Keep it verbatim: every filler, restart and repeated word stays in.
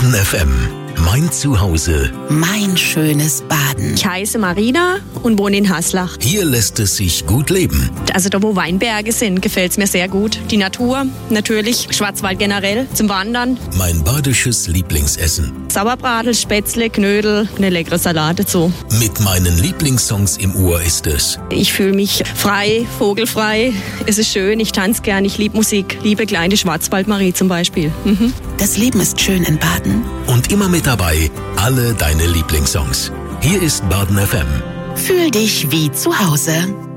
Baden F M. Mein Zuhause. Mein schönes Baden. Ich heiße Marina und wohne in Haslach. Hier lässt es sich gut leben. Also da, wo Weinberge sind, gefällt es mir sehr gut. Die Natur, natürlich, Schwarzwald generell, zum Wandern. Mein badisches Lieblingsessen. Sauerbraten, Spätzle, Knödel, eine leckere Salate so. Mit meinen Lieblingssongs im Ohr ist es. Ich fühle mich frei, vogelfrei. Es ist schön, ich tanze gern, ich liebe Musik. Liebe kleine Schwarzwaldmarie zum Beispiel. Mhm. Das Leben ist schön in Baden. Und immer mit dabei alle deine Lieblingssongs. Hier ist Baden F M. Fühl dich wie zu Hause.